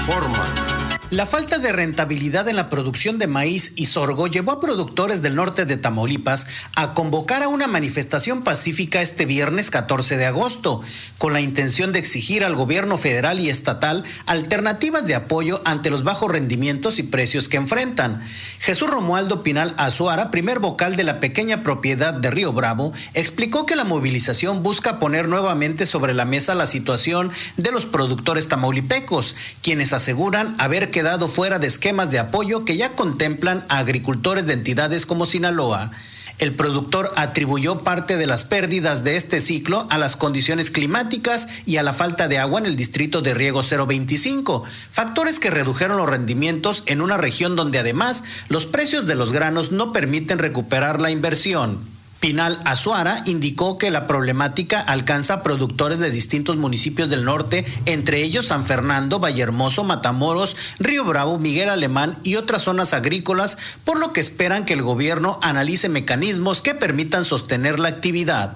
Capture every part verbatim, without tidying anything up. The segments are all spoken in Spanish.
informa. La falta de rentabilidad en la producción de maíz y sorgo llevó a productores del norte de Tamaulipas a convocar a una manifestación pacífica este viernes catorce de agosto, con la intención de exigir al gobierno federal y estatal alternativas de apoyo ante los bajos rendimientos y precios que enfrentan. Jesús Romualdo Pinal Azuara, primer vocal de la pequeña propiedad de Río Bravo, explicó que la movilización busca poner nuevamente sobre la mesa la situación de los productores tamaulipecos, quienes aseguran haber quedado quedado fuera de esquemas de apoyo que ya contemplan a agricultores de entidades como Sinaloa. El productor atribuyó parte de las pérdidas de este ciclo a las condiciones climáticas y a la falta de agua en el distrito de riego cero veinticinco, factores que redujeron los rendimientos en una región donde además los precios de los granos no permiten recuperar la inversión. Pinal Azuara indicó que la problemática alcanza a productores de distintos municipios del norte, entre ellos San Fernando, Vallehermoso, Matamoros, Río Bravo, Miguel Alemán y otras zonas agrícolas, por lo que esperan que el gobierno analice mecanismos que permitan sostener la actividad.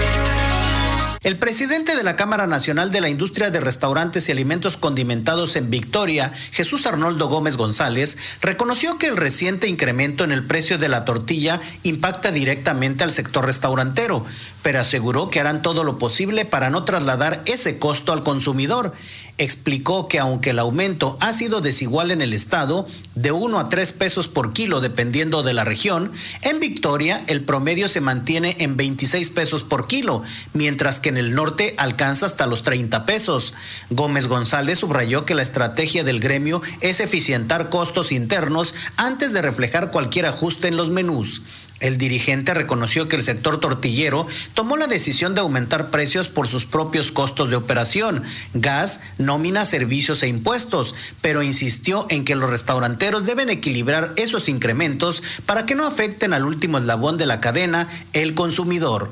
El presidente de la Cámara Nacional de la Industria de Restaurantes y Alimentos Condimentados en Victoria, Jesús Arnoldo Gómez González, reconoció que el reciente incremento en el precio de la tortilla impacta directamente al sector restaurantero, pero aseguró que harán todo lo posible para no trasladar ese costo al consumidor. Explicó que aunque el aumento ha sido desigual en el estado, de uno a tres pesos por kilo dependiendo de la región, en Victoria el promedio se mantiene en veintiséis pesos por kilo, mientras que en el norte alcanza hasta los treinta pesos. Gómez González subrayó que la estrategia del gremio es eficientar costos internos antes de reflejar cualquier ajuste en los menús. El dirigente reconoció que el sector tortillero tomó la decisión de aumentar precios por sus propios costos de operación, gas, nómina, servicios e impuestos, pero insistió en que los restauranteros deben equilibrar esos incrementos para que no afecten al último eslabón de la cadena, el consumidor.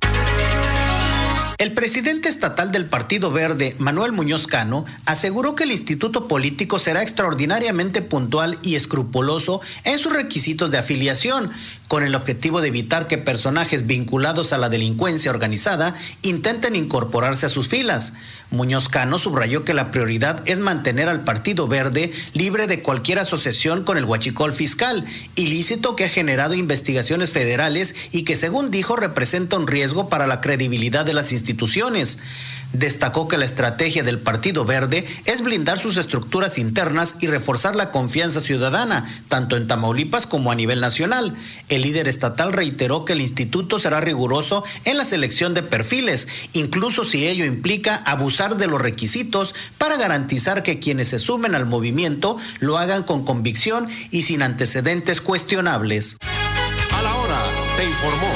El presidente estatal del Partido Verde, Manuel Muñoz Cano, aseguró que el instituto político será extraordinariamente puntual y escrupuloso en sus requisitos de afiliación, con el objetivo de evitar que personajes vinculados a la delincuencia organizada intenten incorporarse a sus filas. Muñoz Cano subrayó que la prioridad es mantener al Partido Verde libre de cualquier asociación con el huachicol fiscal, ilícito que ha generado investigaciones federales y que, según dijo, representa un riesgo para la credibilidad de las instituciones. Destacó que la estrategia del Partido Verde es blindar sus estructuras internas y reforzar la confianza ciudadana, tanto en Tamaulipas como a nivel nacional. El líder estatal reiteró que el instituto será riguroso en la selección de perfiles, incluso si ello implica abusar de los requisitos para garantizar que quienes se sumen al movimiento lo hagan con convicción y sin antecedentes cuestionables. A la hora, te informó.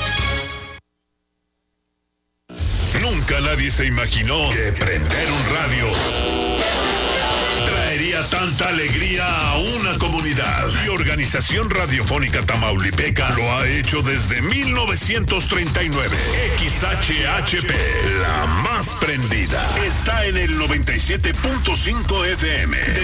Nunca nadie se imaginó que prender un radio traería tanta alegría a una comunidad. Y Organización Radiofónica Tamaulipeca lo ha hecho desde mil novecientos treinta y nueve. X H H P, la más prendida, está en el noventa y siete punto cinco F M.